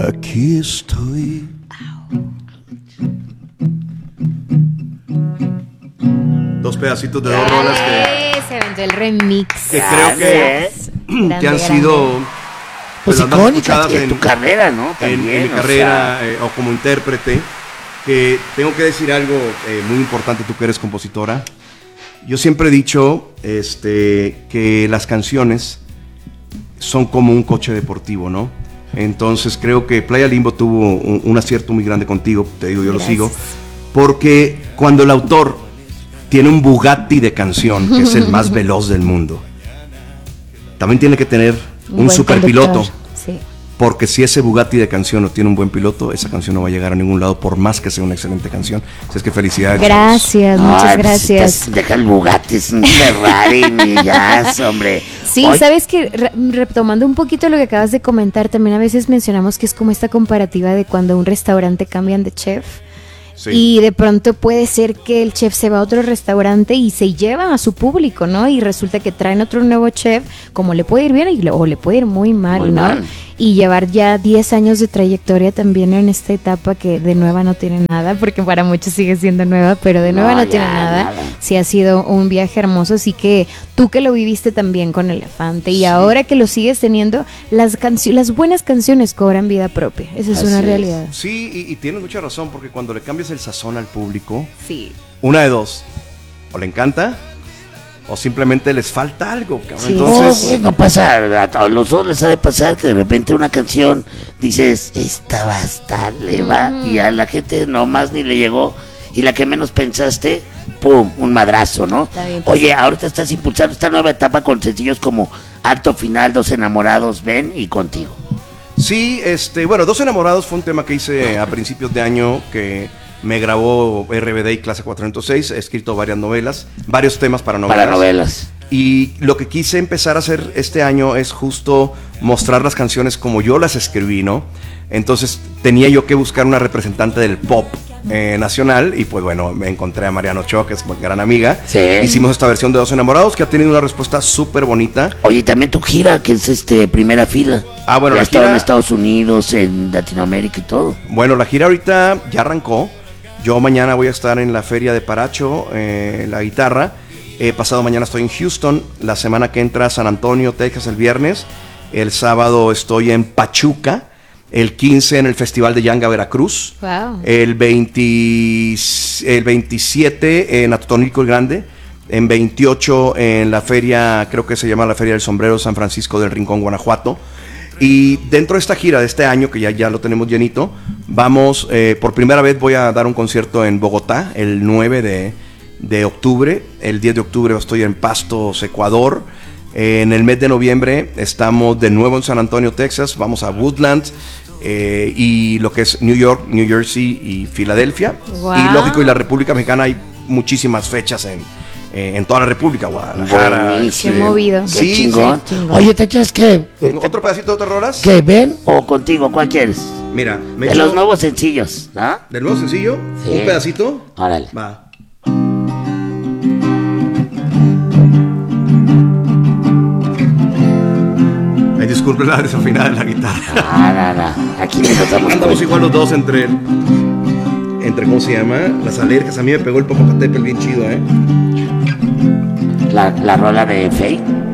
Aquí estoy. Dos pedacitos de dos rolas Se aventó el remix. que creo que han sido pues las más icónicas escuchadas en tu carrera, ¿no? También, en mi carrera o como intérprete. Que tengo que decir algo muy importante, tú que eres compositora. Yo siempre he dicho que las canciones son como un coche deportivo, ¿no? Entonces creo que Playa Limbo tuvo un acierto muy grande contigo, te digo, yo Gracias. Lo sigo, porque cuando el autor tiene un Bugatti de canción, que es el más veloz del mundo, también tiene que tener un superpiloto, sí. Porque si ese Bugatti de canción no tiene un buen piloto, esa canción no va a llegar a ningún lado, por más que sea una excelente canción. Así es que felicidades. Gracias, muchas gracias. Deja el Bugatti, es un Ferrari, mi jazz, hombre. Sí, sabes que retomando un poquito lo que acabas de comentar, también a veces mencionamos que es como esta comparativa de cuando un restaurante cambian de chef. Sí. Y de pronto puede ser que el chef se va a otro restaurante y se lleva a su público, ¿no? Y resulta que traen otro nuevo chef, como le puede ir bien o le puede ir muy mal, ¿no? Y llevar ya 10 años de trayectoria también en esta etapa que de nueva no tiene nada, porque para muchos sigue siendo nueva, pero de nueva no tiene nada. Sí ha sido un viaje hermoso, así que tú que lo viviste también con Elefante y ahora que lo sigues teniendo, las buenas canciones cobran vida propia, esa es una realidad. Sí, y tienes mucha razón, porque cuando le cambias el sazón al público, sí. Una de dos, o le encanta o simplemente les falta algo, cabrón. Sí. Entonces no pasa, a todos los dos les ha de pasar que de repente una canción dices, esta va a estar, le va, y a la gente nomás ni le llegó, y la que menos pensaste, pum, un madrazo, ¿no? Oye, ahorita estás impulsando esta nueva etapa con sencillos como Acto Final, Dos Enamorados, Ven y Contigo. Sí, bueno, Dos Enamorados fue un tema que hice a principios de año que me grabó RBD y Clase 406, he escrito varias novelas, varios temas para novelas. Y lo que quise empezar a hacer este año es justo mostrar las canciones como yo las escribí, ¿no? Entonces tenía yo que buscar una representante del pop nacional y pues bueno, me encontré a Mariana Ochoa, que es una gran amiga. Sí. Hicimos esta versión de Dos Enamorados que ha tenido una respuesta súper bonita. Oye, también tu gira, que es Primera Fila. Bueno, ya estaba en Estados Unidos, en Latinoamérica y todo. Bueno, la gira ahorita ya arrancó. Yo mañana voy a estar en la feria de Paracho, la guitarra. Pasado mañana estoy en Houston. La semana que entra San Antonio, Texas, el viernes. El sábado estoy en Pachuca. El 15 en el Festival de Yanga, Veracruz. Wow. El 27 en Atotonilco el Grande. En 28 en la feria, creo que se llama la Feria del Sombrero, San Francisco del Rincón, Guanajuato. Y dentro de esta gira de este año, que ya lo tenemos llenito, vamos, por primera vez voy a dar un concierto en Bogotá, el 9 de octubre. El 10 de octubre estoy en Pastos, Ecuador. En el mes de noviembre estamos de nuevo en San Antonio, Texas. Vamos a Woodlands y lo que es New York, New Jersey y Filadelfia. Wow. Y lógico, y la República Mexicana hay muchísimas fechas en toda la República, Guadalajara. Qué movido. Sí, qué chingón. Oye, ¿te echas qué? ¿Otro pedacito de otras rolas? ¿Qué, Ven o Contigo? ¿Cuál quieres? Mira, de los nuevos sencillos, ¿no? ¿Del nuevo sencillo? Sí. ¿Un pedacito? Órale. Va. Ay, disculpe la desafinada de la guitarra. No. Aquí andamos igual los dos entre ¿cómo se llama? Las alergias. A mí me pegó el Popocatépetl bien chido, La rola de Faye.